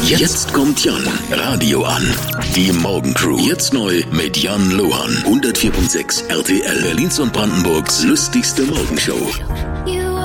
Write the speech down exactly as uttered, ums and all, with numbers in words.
Jetzt kommt Jan, Radio an. Die Morgencrew. Jetzt neu mit Jan Lohan. hundertvier Komma sechs R T L. Berlins und Brandenburgs lustigste Morgenshow.